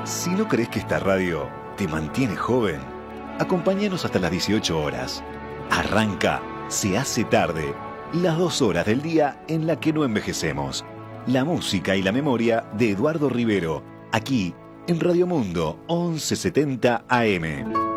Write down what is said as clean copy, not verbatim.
Si no crees que esta radio te mantiene joven, acompáñanos hasta las 18 horas. Arranca Se hace tarde, las 2 horas del día en la que no envejecemos. La música y la memoria de Eduardo Rivero, aquí en Radio Mundo 1170 AM.